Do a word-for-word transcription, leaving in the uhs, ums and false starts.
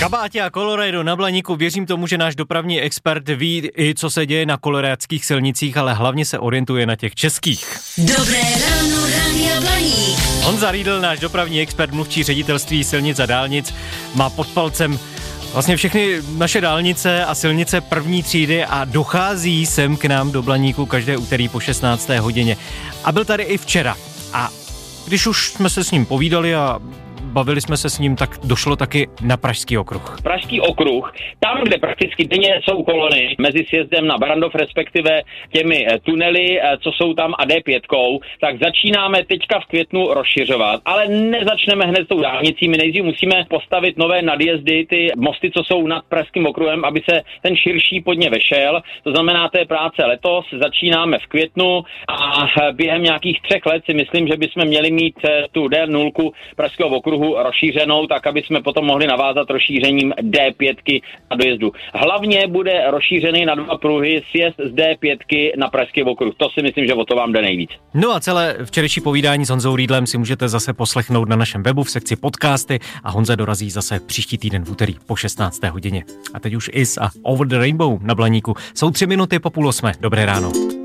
Kabátě a Colorado na Blaníku, věřím tomu, že náš dopravní expert ví i co se děje na koloradských silnicích, ale hlavně se orientuje na těch českých. Dobré ráno, Rádia Blaník. Honza Riedl, náš dopravní expert, mluvčí ředitelství silnic a dálnic, má pod palcem vlastně všechny naše dálnice a silnice první třídy a dochází sem k nám do Blaníku každé úterý po šestnácté hodině. A byl tady i včera. A když už jsme se s ním povídali a bavili jsme se s ním, tak došlo taky na Pražský okruh. Pražský okruh, tam, kde prakticky denně jsou kolony mezi sjezdem na Barrandov, respektive těmi tunely, co jsou tam a D pět, tak začínáme teďka v květnu rozšiřovat, ale nezačneme hned s tou dálnicí, my nejdřív musíme postavit nové nadjezdy, ty mosty, co jsou nad Pražským okruhem, aby se ten širší pod ně vešel, to znamená té práce letos, začínáme v květnu a během nějakých třech let si myslím, že bychom měli mít tu D nula Pražského okruhu rozšířenou, tak aby jsme potom mohli navázat rozšířením D pět na dojezdu. Hlavně bude rozšířený na dva pruhy sjezd z D pět na Pražský okruh. To si myslím, že o to vám jde nejvíc. No a celé včerejší povídání s Honzou Riedlem si můžete zase poslechnout na našem webu v sekci podcasty a Honza dorazí zase příští týden v úterý po šestnácté hodině. A teď už Is a Over the Rainbow na Blaníku. Jsou tři minuty po půl osmé. Dobré ráno.